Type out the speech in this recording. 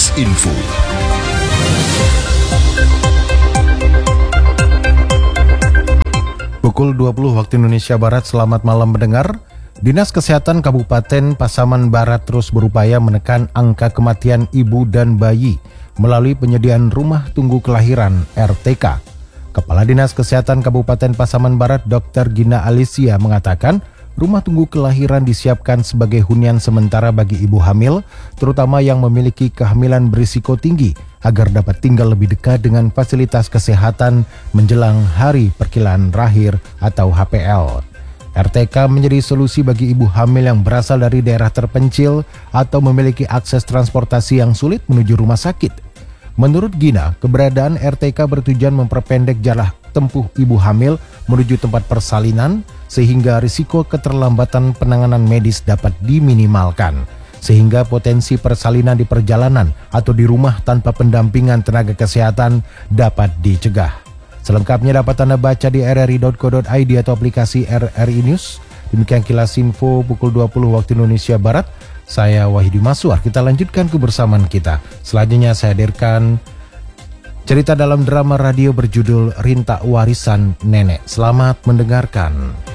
Kilas Info. Pukul 20 waktu Indonesia Barat, selamat malam mendengar. Dinas Kesehatan Kabupaten Pasaman Barat terus berupaya menekan angka kematian ibu dan bayi melalui penyediaan rumah tunggu kelahiran RTK. Kepala Dinas Kesehatan Kabupaten Pasaman Barat Dr. Gina Alicia mengatakan, rumah tunggu kelahiran disiapkan sebagai hunian sementara bagi ibu hamil, terutama yang memiliki kehamilan berisiko tinggi, agar dapat tinggal lebih dekat dengan fasilitas kesehatan menjelang hari perkiraan lahir atau HPL. RTK menjadi solusi bagi ibu hamil yang berasal dari daerah terpencil atau memiliki akses transportasi yang sulit menuju rumah sakit. Menurut Gina, keberadaan RTK bertujuan memperpendek jarak tempuh ibu hamil menuju tempat persalinan, sehingga risiko keterlambatan penanganan medis dapat diminimalkan, sehingga potensi persalinan di perjalanan atau di rumah tanpa pendampingan tenaga kesehatan dapat dicegah. Selengkapnya dapat Anda baca di rri.co.id atau aplikasi RRI News. Demikian Kilas Info pukul 20 waktu Indonesia Barat. Saya Wahidi Maswar. Kita lanjutkan kebersamaan kita. Selanjutnya saya hadirkan cerita dalam drama radio berjudul Rinta Warisan Nenek. Selamat mendengarkan.